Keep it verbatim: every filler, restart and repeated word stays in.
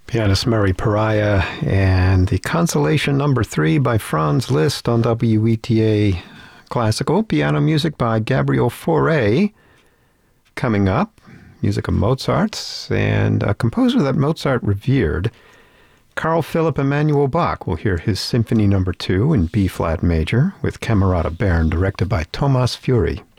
Pianist Mary Pariah and the Consolation Number Three by Franz Liszt on W E T A Classical. Piano music by Gabriel Fauré. Coming up, music of Mozart's and a composer that Mozart revered, Carl Philipp Emanuel Bach. We'll hear his Symphony Number Two in B-flat major with Camerata Bern, directed by Thomas Fury.